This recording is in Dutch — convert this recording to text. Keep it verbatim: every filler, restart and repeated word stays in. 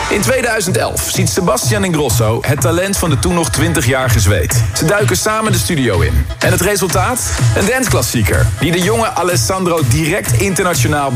In tweeduizend elf ziet Sebastian Ingrosso het talent van de toen nog twintigjarige Zweed. Ze duiken samen de studio in. En het resultaat? Een danceklassieker die de jonge Alessandro direct internationaal